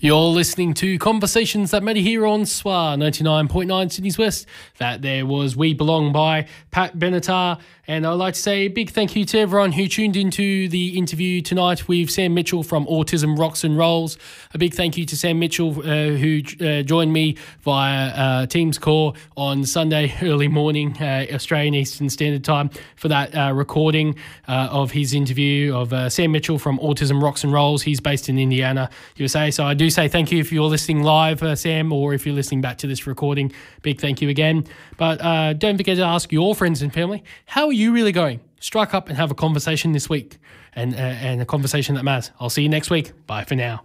You're listening to Conversations That Matter here on SWA 99.9 Sydney's West. That there was We Belong by Pat Benatar. And I'd like to say a big thank you to everyone who tuned into the interview tonight with Sam Mitchell from Autism Rocks and Rolls. A big thank you to Sam Mitchell who joined me via Teams call on Sunday early morning, Australian Eastern Standard Time, for that recording of his interview of Sam Mitchell from Autism Rocks and Rolls. He's based in Indiana, USA. So I do say thank you if you're listening live, Sam, or if you're listening back to this recording. Big thank you again. But don't forget to ask your friends and family, how are you really going? Strike up and have a conversation this week, and a conversation that matters. I'll see you next week. Bye for now.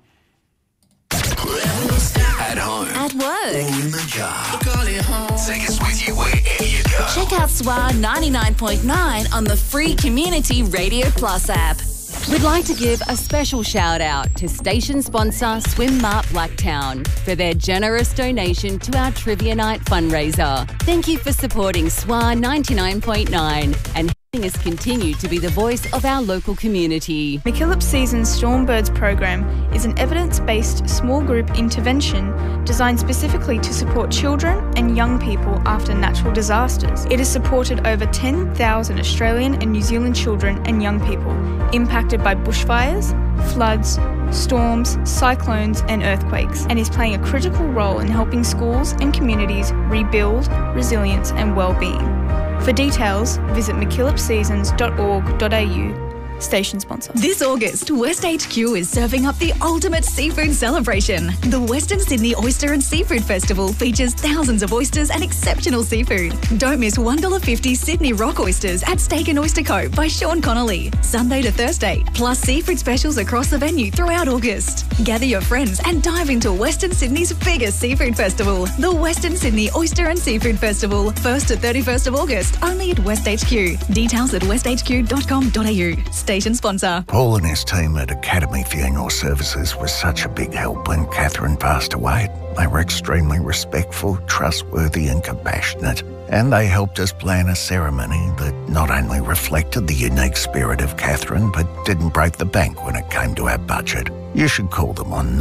At home. At work. Or in the jar. Take us with you wherever you go. Check out SWA 99.9 on the free Community Radio Plus app. We'd like to give a special shout out to station sponsor Swim Mart Blacktown for their generous donation to our Trivia Night fundraiser. Thank you for supporting SWA 99.9 and helping us continue to be the voice of our local community. MacKillop Seasons Stormbirds program is an evidence-based small group intervention designed specifically to support children and young people after natural disasters. It has supported over 10,000 Australian and New Zealand children and young people impacted by bushfires, floods, storms, cyclones and earthquakes, and is playing a critical role in helping schools and communities rebuild resilience and well-being. For details, visit mackillopseasons.org.au. Station sponsor. This August, West HQ is serving up the ultimate seafood celebration. The Western Sydney Oyster and Seafood Festival features thousands of oysters and exceptional seafood. Don't miss $1.50 Sydney Rock Oysters at Steak and Oyster Co. by Sean Connolly, Sunday to Thursday, plus seafood specials across the venue throughout August. Gather your friends and dive into Western Sydney's biggest seafood festival, the Western Sydney Oyster and Seafood Festival, 1st to 31st of August, only at West HQ. Details at westhq.com.au. Station sponsor. Paul and his team at Academy Funeral Services was such a big help when Catherine passed away. They were extremely respectful, trustworthy and compassionate, and they helped us plan a ceremony that not only reflected the unique spirit of Catherine but didn't break the bank when it came to our budget. You should call them on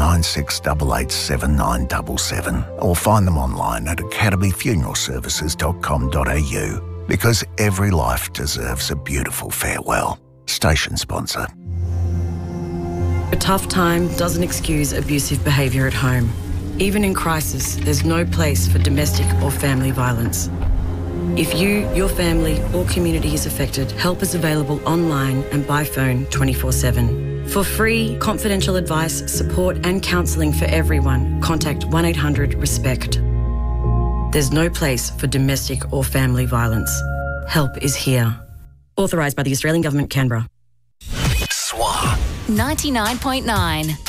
96887977 or find them online at academyfuneralservices.com.au, because every life deserves a beautiful farewell. Station sponsor. A tough time doesn't excuse abusive behaviour at home. Even in crisis, there's no place for domestic or family violence. If you, your family or community is affected, help is available online and by phone 24/7. For free, confidential advice, support and counselling for everyone, contact 1800-RESPECT. There's no place for domestic or family violence. Help is here. Authorised by the Australian Government, Canberra. SWA 99.9.